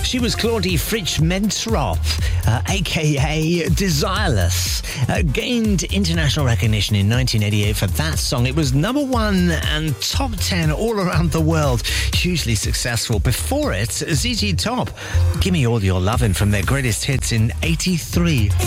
She was Claudie Fritsch-Mentrop, aka Desireless. Gained international recognition in 1988 for that song. It was number one and top 10 all around the world. Hugely successful. Before it, ZZ Top, Gimme All Your Lovin' from their greatest hits in 83.